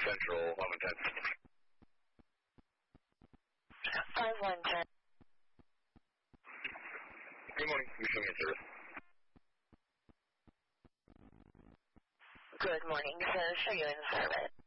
Central, 1110. 5110. Good morning, you show me in service. Good morning, sir. Show you in service.